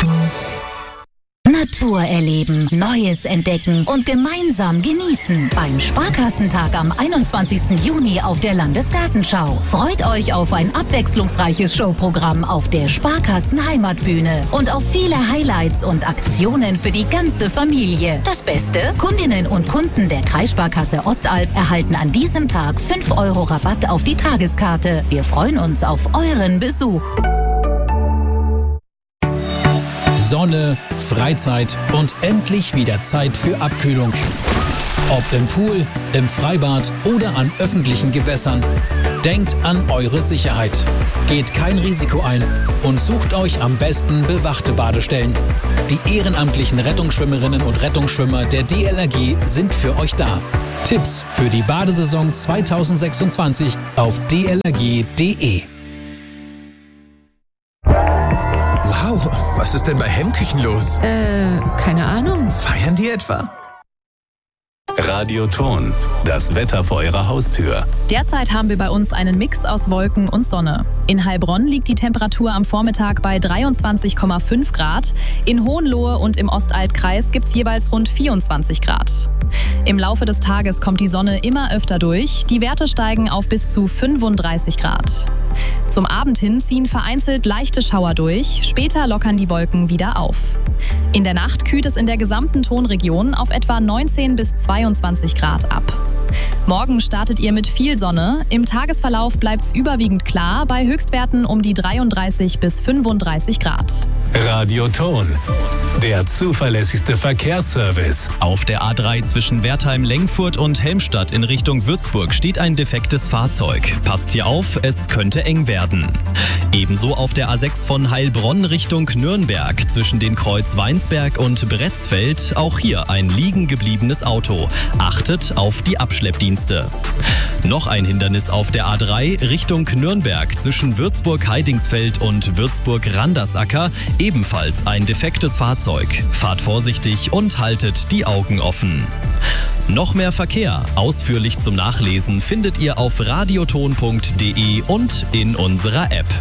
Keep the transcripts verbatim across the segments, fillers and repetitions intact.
Natur erleben, Neues entdecken und gemeinsam genießen. Beim Sparkassentag am einundzwanzigsten Juni auf der Landesgartenschau. Freut euch auf ein abwechslungsreiches Showprogramm auf der Sparkassen Heimatbühne und auf viele Highlights und Aktionen für die ganze Familie. Das Beste? Kundinnen und Kunden der Kreissparkasse Ostalb erhalten an diesem Tag fünf Euro Rabatt auf die Tageskarte. Wir freuen uns auf euren Besuch. Sonne, Freizeit und endlich wieder Zeit für Abkühlung. Ob im Pool, im Freibad oder an öffentlichen Gewässern. Denkt an eure Sicherheit. Geht kein Risiko ein und sucht euch am besten bewachte Badestellen. Die ehrenamtlichen Rettungsschwimmerinnen und Rettungsschwimmer der D L R G sind für euch da. Tipps für die Badesaison zweitausendsechsundzwanzig auf d l r g punkt d e. Wow, was ist denn bei Hemmküchen los? Äh, keine Ahnung. Feiern die etwa? Radioton, das Wetter vor Ihrer Haustür. Derzeit haben wir bei uns einen Mix aus Wolken und Sonne. In Heilbronn liegt die Temperatur am Vormittag bei dreiundzwanzig Komma fünf Grad. In Hohenlohe und im Ostalbkreis gibt es jeweils rund vierundzwanzig Grad. Im Laufe des Tages kommt die Sonne immer öfter durch. Die Werte steigen auf bis zu fünfunddreißig Grad. Zum Abend hin ziehen vereinzelt leichte Schauer durch. Später lockern die Wolken wieder auf. In der Nacht kühlt es in der gesamten Tonregion auf etwa neunzehn bis zweiundzwanzig Grad ab. Morgen startet ihr mit viel Sonne. Im Tagesverlauf bleibt es überwiegend klar, bei Höchstwerten um die dreiunddreißig bis fünfunddreißig Grad. Radioton, der zuverlässigste Verkehrsservice. Auf der A drei zwischen Wertheim-Lengfurt und Helmstadt in Richtung Würzburg steht ein defektes Fahrzeug. Passt hier auf, es könnte eng werden. Ebenso auf der A sechs von Heilbronn Richtung Nürnberg zwischen den Kreuz Weinsberg und Bretzfeld. Auch hier ein liegen gebliebenes Auto. Achtet auf die Abschleppdienste. Noch ein Hindernis auf der A drei Richtung Nürnberg zwischen Würzburg-Heidingsfeld und Würzburg-Randersacker. Ebenfalls ein defektes Fahrzeug. Fahrt vorsichtig und haltet die Augen offen. Noch mehr Verkehr, ausführlich zum Nachlesen, findet ihr auf radioton punkt d e und in unserer App.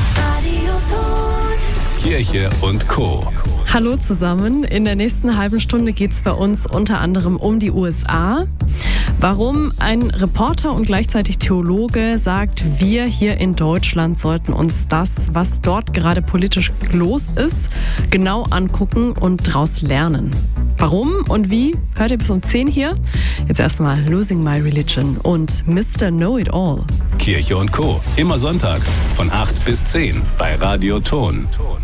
Kirche und Co. Hallo zusammen. In der nächsten halben Stunde geht es bei uns unter anderem um die U S A. Warum ein Reporter und gleichzeitig Theologe sagt, wir hier in Deutschland sollten uns das, was dort gerade politisch los ist, genau angucken und daraus lernen. Warum und wie, hört ihr bis um zehn hier. Jetzt erstmal Losing My Religion und Mister Know-It-All. Kirche und Co. Immer sonntags von acht bis zehn bei Radioton.